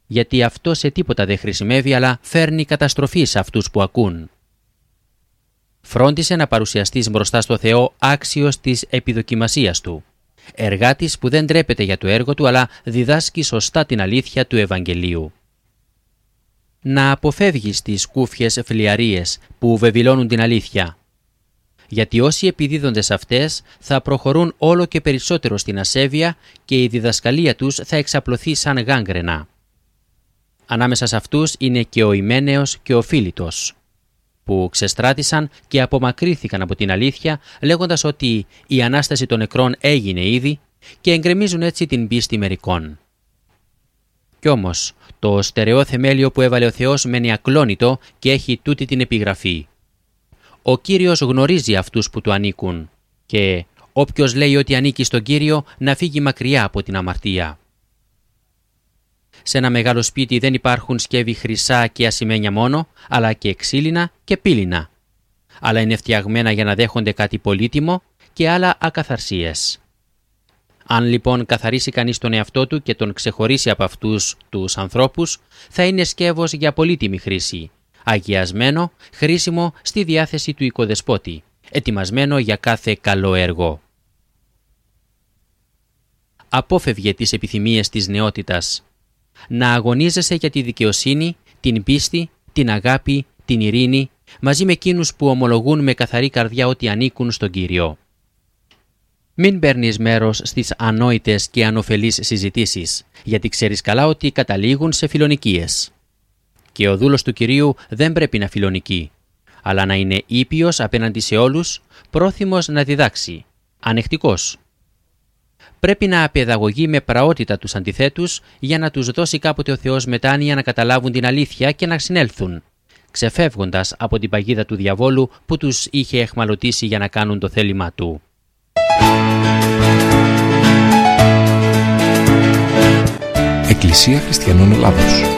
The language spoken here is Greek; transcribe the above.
γιατί αυτό σε τίποτα δεν χρησιμεύει, αλλά φέρνει καταστροφή σε αυτούς που ακούν. Φρόντισε να παρουσιαστείς μπροστά στο Θεό άξιος της επιδοκιμασίας Του. Εργάτης που δεν ντρέπεται για το έργο του, αλλά διδάσκει σωστά την αλήθεια του Ευαγγελίου. Να αποφεύγεις τις κούφιες φλιαρίες που βεβηλώνουν την αλήθεια. Γιατί όσοι επιδίδονται σε αυτές θα προχωρούν όλο και περισσότερο στην ασέβεια και η διδασκαλία τους θα εξαπλωθεί σαν γάγκρενα. Ανάμεσα σε αυτούς είναι και ο Ιμένεος και ο Φίλιτος, που ξεστράτησαν και απομακρύθηκαν από την αλήθεια λέγοντας ότι η Ανάσταση των νεκρών έγινε ήδη και εγκρεμίζουν έτσι την πίστη μερικών. Κι όμως το στερεό θεμέλιο που έβαλε ο Θεός μένει ακλόνητο και έχει τούτη την επιγραφή. Ο Κύριος γνωρίζει αυτούς που του ανήκουν και όποιος λέει ότι ανήκει στον Κύριο να φύγει μακριά από την αμαρτία. Σε ένα μεγάλο σπίτι δεν υπάρχουν σκεύη χρυσά και ασημένια μόνο, αλλά και ξύλινα και πύλινα. Άλλα είναι φτιαγμένα για να δέχονται κάτι πολύτιμο και άλλα ακαθαρσίες. Αν λοιπόν καθαρίσει κανείς τον εαυτό του και τον ξεχωρίσει από αυτούς τους ανθρώπους, θα είναι σκεύος για πολύτιμη χρήση, αγιασμένο, χρήσιμο στη διάθεση του οικοδεσπότη, ετοιμασμένο για κάθε καλό έργο. Απόφευγε τις επιθυμίες της νεότητας. Να αγωνίζεσαι για τη δικαιοσύνη, την πίστη, την αγάπη, την ειρήνη, μαζί με εκείνους που ομολογούν με καθαρή καρδιά ότι ανήκουν στον Κύριο. Μην παίρνεις μέρος στις ανόητες και ανωφελείς συζητήσεις, γιατί ξέρεις καλά ότι καταλήγουν σε φιλονικίες. Και ο δούλος του Κυρίου δεν πρέπει να φιλονικεί, αλλά να είναι ήπιος απέναντι σε όλους, πρόθυμος να διδάξει, ανεκτικός. Πρέπει να απαιδαγωγεί με πραότητα τους αντιθέτους για να τους δώσει κάποτε ο Θεός μετάνοια να καταλάβουν την αλήθεια και να συνέλθουν, ξεφεύγοντας από την παγίδα του διαβόλου που τους είχε αιχμαλωτήσει για να κάνουν το θέλημά του. Εκκλησία Χριστιανών Ελλάδος.